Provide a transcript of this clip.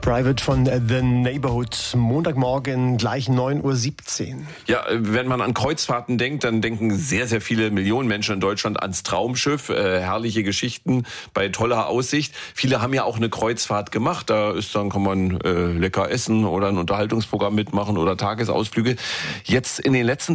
Private von The Neighborhood. Montagmorgen gleich 9:17 Uhr. Ja, wenn man an Kreuzfahrten denkt, dann denken sehr, sehr viele Millionen Menschen in Deutschland ans Traumschiff. Herrliche Geschichten bei toller Aussicht. Viele haben ja auch eine Kreuzfahrt gemacht. Dann kann man lecker essen oder ein Unterhaltungsprogramm mitmachen oder Tagesausflüge. Jetzt in den letzten